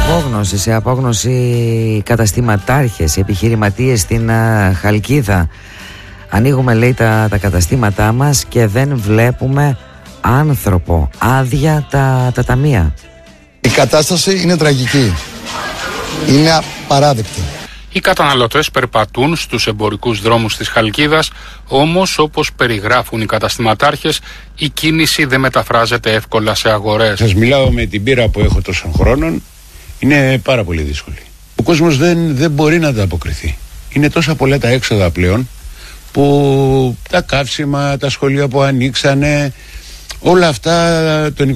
σε απόγνωση καταστηματάρχες, επιχειρηματίες στην Χαλκίδα. Ανοίγουμε, λέει, τα καταστήματά μας και δεν βλέπουμε άνθρωπο, άδεια τα ταμεία. Η κατάσταση είναι τραγική, είναι απαράδεκτη. Οι καταναλωτές περπατούν στους εμπορικούς δρόμους της Χαλκίδας, όμως όπως περιγράφουν οι καταστηματάρχες, η κίνηση δεν μεταφράζεται εύκολα σε αγορές. Σας μιλάω με την πείρα που έχω τόσων χρόνων, είναι πάρα πολύ δύσκολη. Ο κόσμος δεν μπορεί να ανταποκριθεί. Είναι τόσα πολλά τα έξοδα πλέον, που τα καύσιμα, τα σχολεία που ανοίξανε, όλα αυτά τον